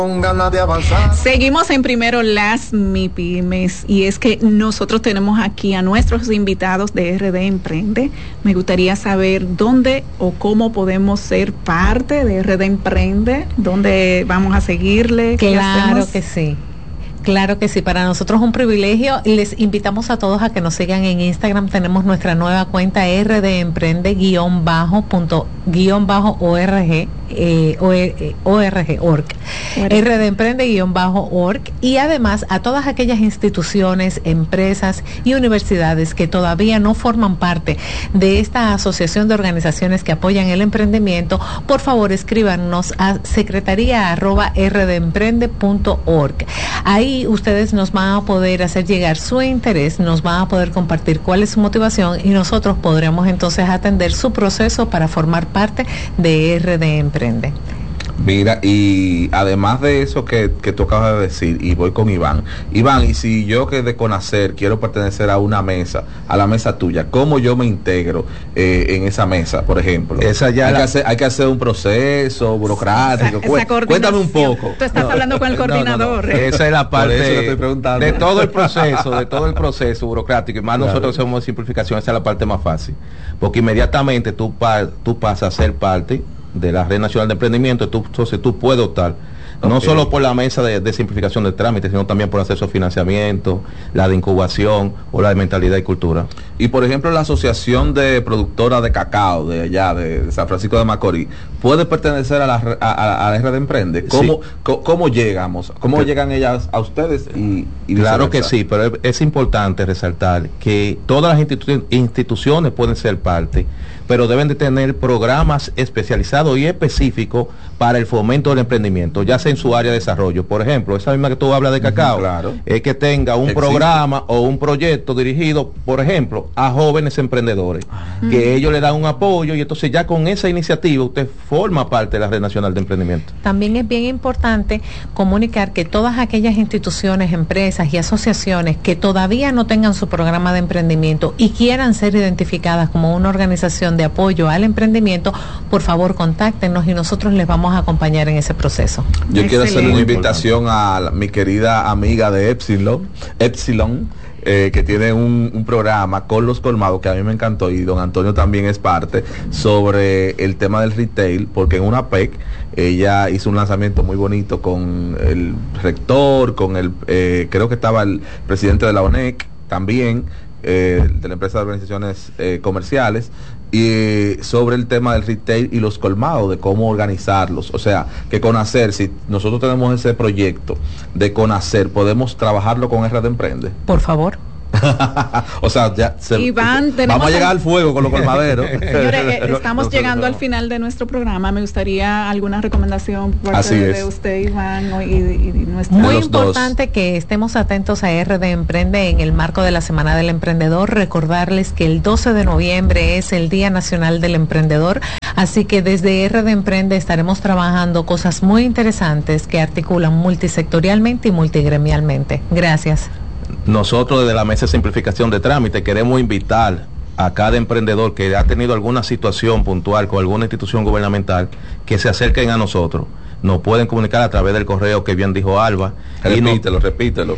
Ganas de avanzar. Seguimos en Primero las MIPYMES y es que nosotros tenemos aquí a nuestros invitados de RD Emprende. Me gustaría saber dónde o cómo podemos ser parte de RD Emprende, dónde vamos a seguirle. Claro que sí. Claro que sí, para nosotros es un privilegio. Les invitamos a todos a que nos sigan en Instagram. Tenemos nuestra nueva cuenta rdemprende-org, rdemprende-org, y además a todas aquellas instituciones, empresas y universidades que todavía no forman parte de esta asociación de organizaciones que apoyan el emprendimiento, por favor escríbanos a secretaría@rdemprende.org. Ahí ustedes nos van a poder hacer llegar su interés, nos van a poder compartir cuál es su motivación y nosotros podremos entonces atender su proceso para formar parte de RD Emprende. Mira, y además de eso que tú acabas de decir, y voy con Iván, y si yo que de Conacer quiero pertenecer a una mesa, a la mesa tuya, ¿cómo yo me integro en esa mesa, por ejemplo? Hay que hacer un proceso burocrático. Cuéntame un poco. Tú estás hablando con el coordinador. No. Esa es la parte de todo el proceso burocrático, y más nosotros somos de simplificación, esa es la parte más fácil, porque inmediatamente tú pasas a ser parte de la Red Nacional de Emprendimiento. Entonces tú puedes optar no solo por la mesa de simplificación de trámites, sino también por acceso a financiamiento, la de incubación o la de mentalidad y cultura. Y por ejemplo, la Asociación de Productoras de Cacao de allá, de San Francisco de Macorís, ¿puede pertenecer a la Red Emprende? ¿Cómo llegamos? ¿Cómo llegan ellas a ustedes? Y claro que sí, pero es importante resaltar que todas las instituciones pueden ser parte, pero deben de tener programas especializados y específicos para el fomento del emprendimiento, ya sea en su área de desarrollo. Por ejemplo, esa misma que tú hablas de Cacao, es que tenga un programa o un proyecto dirigido, por ejemplo, a jóvenes emprendedores, que ellos le dan un apoyo, y entonces ya con esa iniciativa usted forma parte de la Red Nacional de Emprendimiento. También es bien importante comunicar que todas aquellas instituciones, empresas y asociaciones que todavía no tengan su programa de emprendimiento y quieran ser identificadas como una organización de apoyo al emprendimiento, por favor contáctenos y nosotros les vamos a acompañar en ese proceso. Yo quiero hacer una invitación a mi querida amiga de Epsilon, que tiene un programa con Los Colmados que a mí me encantó, y don Antonio también es parte, sobre el tema del retail, porque en una PEC ella hizo un lanzamiento muy bonito con el rector, con creo que estaba el presidente de la ONEC también, de la empresa de organizaciones comerciales, y sobre el tema del retail y los colmados, de cómo organizarlos. O sea, que Conacer, si nosotros tenemos ese proyecto de Conacer, podemos trabajarlo con RD Emprende. Por favor. O sea, Iván, vamos a llegar al fuego con los colmaderos. Señores, estamos llegando al final de nuestro programa. Me gustaría alguna recomendación por parte de usted, Iván, y nuestro. Muy importante que estemos atentos a RD Emprende en el marco de la Semana del Emprendedor. Recordarles que el 12 de noviembre es el Día Nacional del Emprendedor, así que desde RD Emprende estaremos trabajando cosas muy interesantes que articulan multisectorialmente y multigremialmente. Gracias. Nosotros desde la Mesa de Simplificación de Trámite queremos invitar a cada emprendedor que ha tenido alguna situación puntual con alguna institución gubernamental que se acerquen a nosotros. Nos pueden comunicar a través del correo que bien dijo Alba. Repítelo.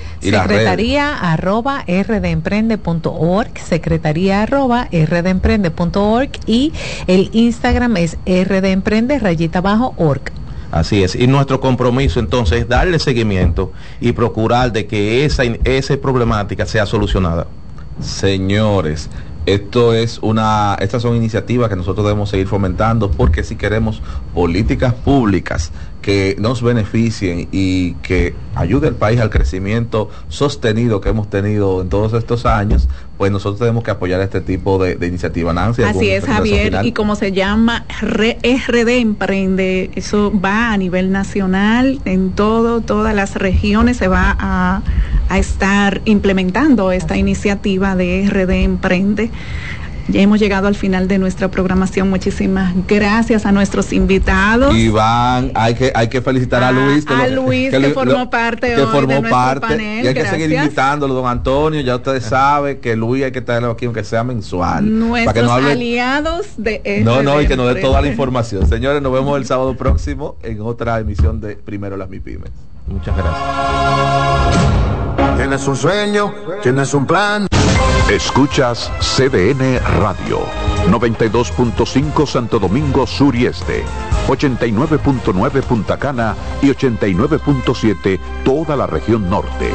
Secretaría@rdemprende.org, secretaría@rdemprende.org, y el Instagram es rdemprende_org. Así es, y nuestro compromiso entonces es darle seguimiento y procurar de que esa problemática sea solucionada. Señores, estas son iniciativas que nosotros debemos seguir fomentando, porque si queremos políticas públicas que nos beneficien y que ayude al país al crecimiento sostenido que hemos tenido en todos estos años, pues nosotros tenemos que apoyar este tipo de iniciativa. Nancy, así es, Javier, final. Y como se llama RD Emprende, eso va a nivel nacional, en todas las regiones se va a estar implementando esta iniciativa de RD Emprende. Ya hemos llegado al final de nuestra programación. Muchísimas gracias a nuestros invitados. Iván, hay que felicitar a Luis. Que formó parte de nuestro panel. Y hay que seguir invitándolo, don Antonio. Ya ustedes saben que Luis hay que traerlo aquí, aunque sea mensual. Nuestros para que no aliados de y que nos dé toda la información. Señores, nos vemos el sábado próximo en otra emisión de Primero las MIPYMES. Muchas gracias. Tienes un sueño, tienes un plan. Escuchas CDN Radio, 92.5 Santo Domingo Sur y Este, 89.9 Punta Cana y 89.7 toda la región norte.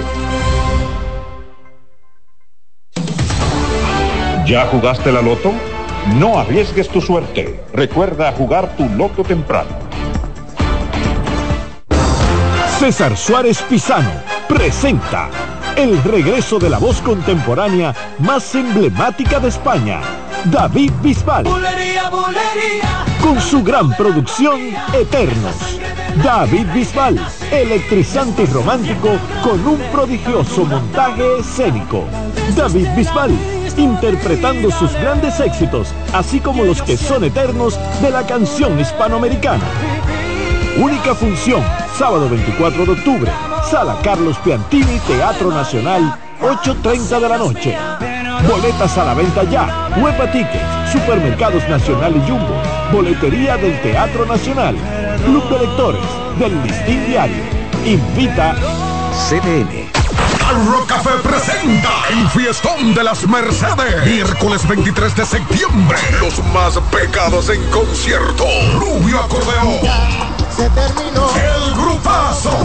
¿Ya jugaste la loto? No arriesgues tu suerte. Recuerda jugar tu loto temprano. César Suárez Pisano presenta el regreso de la voz contemporánea más emblemática de España, David Bisbal. Bulería, bulería. Con su gran producción Eternos. David Bisbal, electrizante y romántico con un prodigioso montaje escénico. David Bisbal, interpretando sus grandes éxitos, así como los que son eternos de la canción hispanoamericana. Única función, sábado 24 de octubre, Sala Carlos Piantini, Teatro Nacional, 8:30 de la noche. Boletas a la venta ya. Huepa Tickets, Supermercados Nacional y Jumbo, Boletería del Teatro Nacional, Club de Lectores, del Listín Diario. Invita CDN. Hard Rock Café presenta el Fiestón de las Mercedes. Miércoles 23 de septiembre. Los más pegados en concierto. Rubio Acordeón. Se terminó. El Grupazo.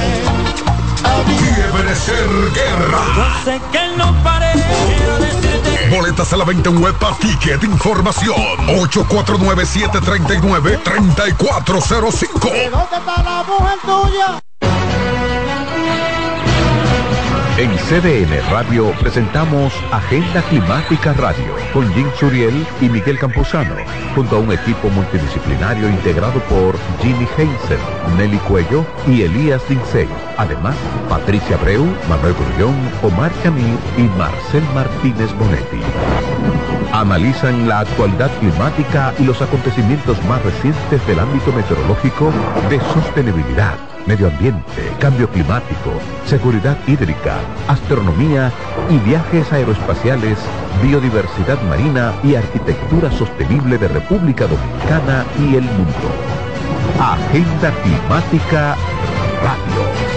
Debe ser guerra. Yo sé que no paré. Quiero decirte. Boletas a la venta en Huepa Ticket. Información 849-739-3405. ¿Dónde está la mujer tuya? En CDN Radio presentamos Agenda Climática Radio con Jim Suriel y Miguel Campuzano, junto a un equipo multidisciplinario integrado por Jimmy Heinzel, Nelly Cuello y Elías Dinsey. Además, Patricia Abreu, Manuel Grullón, Omar Camil y Marcel Martínez Bonetti. Analizan la actualidad climática y los acontecimientos más recientes del ámbito meteorológico, de sostenibilidad, medio ambiente, cambio climático, seguridad hídrica, astronomía y viajes aeroespaciales, biodiversidad marina y arquitectura sostenible de República Dominicana y el mundo. Agenda Climática Radio.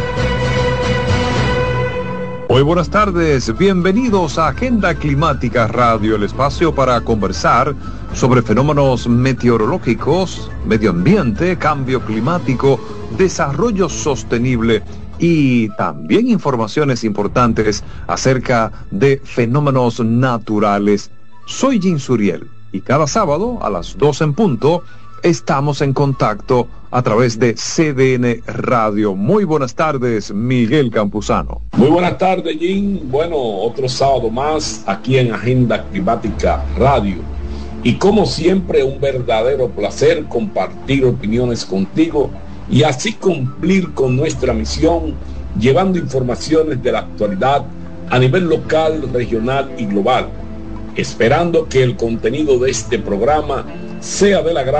Muy buenas tardes, bienvenidos a Agenda Climática Radio, el espacio para conversar sobre fenómenos meteorológicos, medio ambiente, cambio climático, desarrollo sostenible y también informaciones importantes acerca de fenómenos naturales. Soy Jim Suriel y cada sábado a las 2 en punto estamos en contacto a través de CDN Radio. Muy buenas tardes, Miguel Campuzano. Muy buenas tardes, Jim. Bueno, otro sábado más aquí en Agenda Climática Radio. Y como siempre, un verdadero placer compartir opiniones contigo y así cumplir con nuestra misión, llevando informaciones de la actualidad a nivel local, regional y global, esperando que el contenido de este programa sea del agrado